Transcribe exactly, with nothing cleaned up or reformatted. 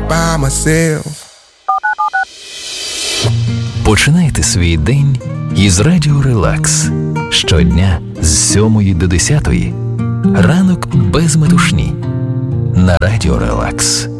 by myself. Починайте свій день із Радіо Релакс. Щодня з сьомої до десятої. Ранок без метушні. На Радіо Релакс.